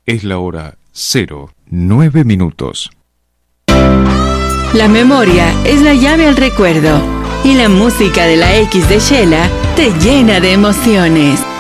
Es la hora 09:09. La memoria es la llave al recuerdo y la música de la X de Shela te llena de emociones.